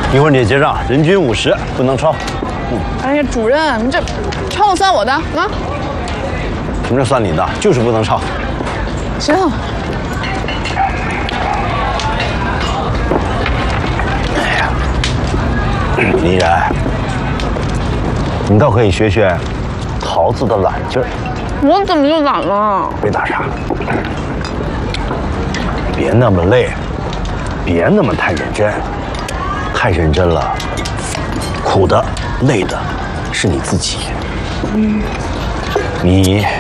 一会儿你结账，人均50，不能超。 哎呀，主任，你这超了算我的啊！ 什么叫算你的？就是不能超。 行。 哎呀，李然，你倒可以学学桃子的懒劲儿。 我怎么就懒了？ 没打岔。别那么累，别那么太认真，太认真了，苦的、累的是你自己。你